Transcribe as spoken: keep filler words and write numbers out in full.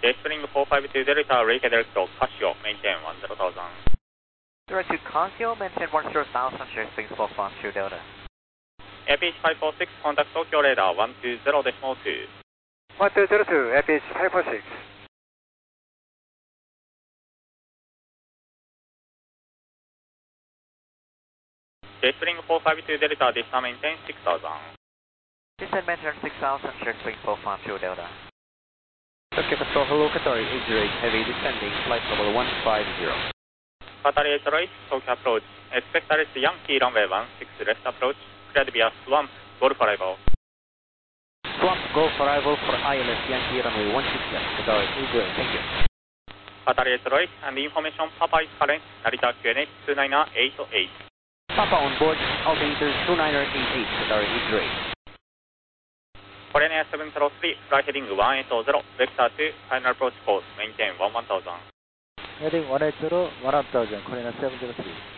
J-Spring four five two Delta, Reiki Director, Casio, maintain one zero thousand. Direct to Casio, maintain one zero thousand, J-Spring four five two Delta. A P H five four six, contact Tokyo radar one two zero decimal two. one two zero two, A P H five four six. J-Spring four five two Delta, Delta maintain six thousand. Descent maintain six thousand, J-Spring four five two Delta. Tokyo Patrol, hello, Qatari eight zero eight, heavy descending, flight level one five zero. Qatari eight zero eight, Tokyo approach. Expect arrest Yankee runway one six, left approach, cleared via Swamp, Golf arrival. Swamp, Golf arrival for I L S Yankee runway one six left, Qatari eight zero eight, thank you. Qatari eight zero eight, and information Papa is current, Narita Q N H two nine eight eight. Papa on board, altimeter two nine eight eight, Qatari eight zero eight. Korean Air seven zero three, fly heading one eight zero, vector two, final approach course, maintain one one thousand. Heading one eight zero, one thousand, Korean seven zero three.